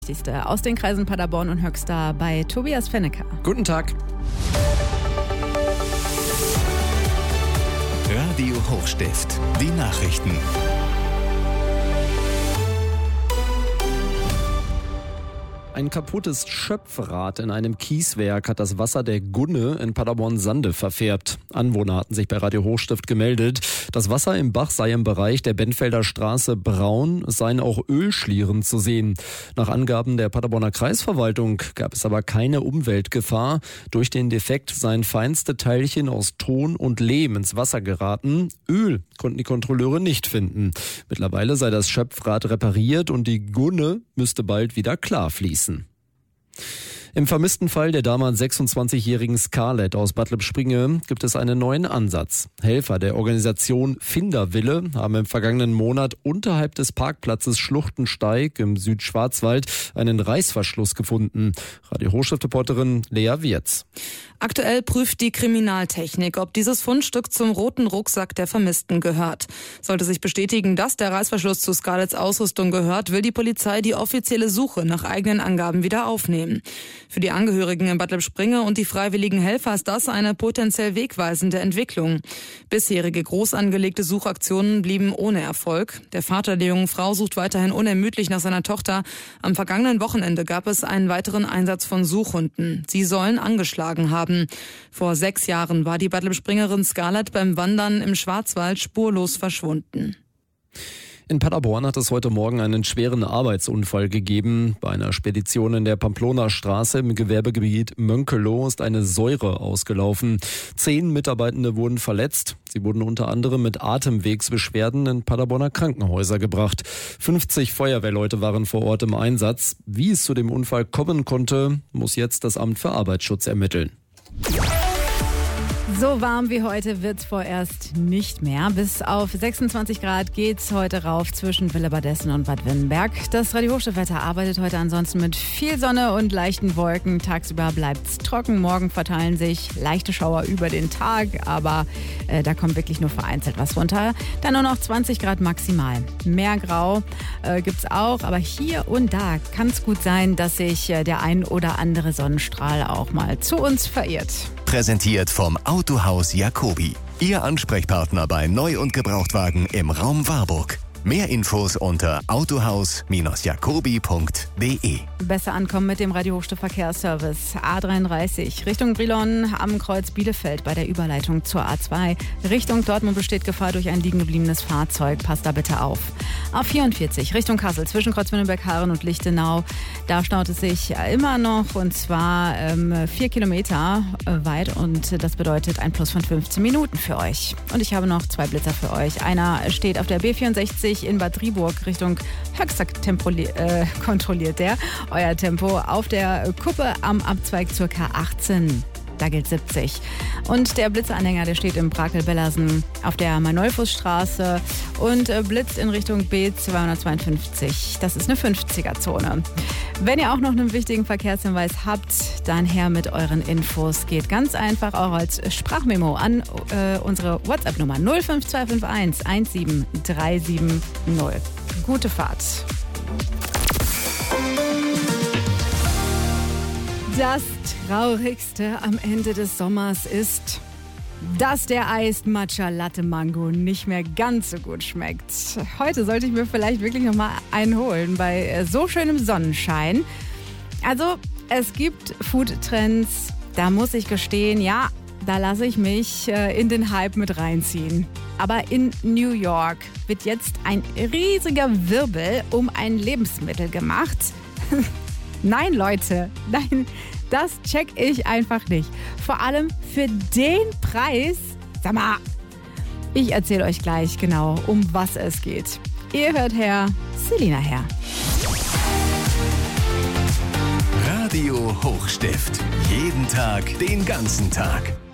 Wichtigste aus den Kreisen Paderborn und Höxter bei Tobias Fennecker. Guten Tag. Radio Hochstift, die Nachrichten. Ein kaputtes Schöpfrad in einem Kieswerk hat das Wasser der Gunne in Paderborn-Sande verfärbt. Anwohner hatten sich bei Radio Hochstift gemeldet. Das Wasser im Bach sei im Bereich der Benfelder Straße braun, es seien auch Ölschlieren zu sehen. Nach Angaben der Paderborner Kreisverwaltung gab es aber keine Umweltgefahr. Durch den Defekt seien feinste Teilchen aus Ton und Lehm ins Wasser geraten. Öl konnten die Kontrolleure nicht finden. Mittlerweile sei das Schöpfrad repariert und die Gunne müsste bald wieder klar fließen. Im vermissten Fall der damals 26-jährigen Scarlett aus Bad Lippspringe gibt es einen neuen Ansatz. Helfer der Organisation Finderwille haben im vergangenen Monat unterhalb des Parkplatzes Schluchtensteig im Südschwarzwald einen Reißverschluss gefunden. Radio Hochstift-Reporterin Lea Wirz. Aktuell prüft die Kriminaltechnik, ob dieses Fundstück zum roten Rucksack der Vermissten gehört. Sollte sich bestätigen, dass der Reißverschluss zu Scarletts Ausrüstung gehört, will die Polizei die offizielle Suche nach eigenen Angaben wieder aufnehmen. Für die Angehörigen in Bad Lippspringe und die freiwilligen Helfer ist das eine potenziell wegweisende Entwicklung. Bisherige groß angelegte Suchaktionen blieben ohne Erfolg. Der Vater der jungen Frau sucht weiterhin unermüdlich nach seiner Tochter. Am vergangenen Wochenende gab es einen weiteren Einsatz von Suchhunden. Sie sollen angeschlagen haben. Vor 6 Jahren war die Bad Lippspringerin Scarlett beim Wandern im Schwarzwald spurlos verschwunden. In Paderborn hat es heute Morgen einen schweren Arbeitsunfall gegeben. Bei einer Spedition in der Pamplona-Straße im Gewerbegebiet Mönkelow ist eine Säure ausgelaufen. 10 Mitarbeitende wurden verletzt. Sie wurden unter anderem mit Atemwegsbeschwerden in Paderborner Krankenhäuser gebracht. 50 Feuerwehrleute waren vor Ort im Einsatz. Wie es zu dem Unfall kommen konnte, muss jetzt das Amt für Arbeitsschutz ermitteln. So warm wie heute wird's vorerst nicht mehr. Bis auf 26 Grad geht's heute rauf zwischen Willebadessen und Bad Wennenberg. Das Radio Hochstift-Wetter arbeitet heute ansonsten mit viel Sonne und leichten Wolken. Tagsüber bleibt's trocken. Morgen verteilen sich leichte Schauer über den Tag, aber da kommt wirklich nur vereinzelt was runter. Dann nur noch 20 Grad maximal. Mehr Grau gibt's auch, aber hier und da kann's gut sein, dass sich der ein oder andere Sonnenstrahl auch mal zu uns verirrt. Präsentiert vom Autohaus Jacobi. Ihr Ansprechpartner bei Neu- und Gebrauchtwagen im Raum Warburg. Mehr Infos unter autohaus-jacobi.de. Besser ankommen mit dem Radio Hochstift Verkehrsservice. A33 Richtung Brilon am Kreuz Bielefeld bei der Überleitung zur A2. Richtung Dortmund besteht Gefahr durch ein liegen gebliebenes Fahrzeug. Passt da bitte auf. A44 Richtung Kassel zwischen Kreuz Wennenberg-Haaren und Lichtenau. Da staut es sich immer noch und zwar 4 Kilometer weit und das bedeutet ein Plus von 15 Minuten für euch. Und ich habe noch 2 Blitzer für euch. Einer steht auf der B64 in Bad Driburg Richtung Höxter kontrolliert der euer Tempo auf der Kuppe am Abzweig zur K18. Da gilt 70. Und der Blitzeranhänger, der steht im Brakel-Bellersen auf der Manolfusstraße und blitzt in Richtung B252. Das ist eine 50er-Zone. Wenn ihr auch noch einen wichtigen Verkehrshinweis habt, dann her mit euren Infos. Geht ganz einfach auch als Sprachmemo an unsere WhatsApp-Nummer 05251 17370. Gute Fahrt. Das Traurigste am Ende des Sommers ist, dass der Iced Matcha Latte Mango nicht mehr ganz so gut schmeckt. Heute sollte ich mir vielleicht wirklich noch mal einen holen bei so schönem Sonnenschein. Also, es gibt Foodtrends, da muss ich gestehen, ja, da lasse ich mich in den Hype mit reinziehen. Aber in New York wird jetzt ein riesiger Wirbel um ein Lebensmittel gemacht. Nein, Leute, nein, das check ich einfach nicht. Vor allem für den Preis. Sag mal, ich erzähle euch gleich genau, um was es geht. Ihr hört her, Selina her. Radio Hochstift. Jeden Tag, den ganzen Tag.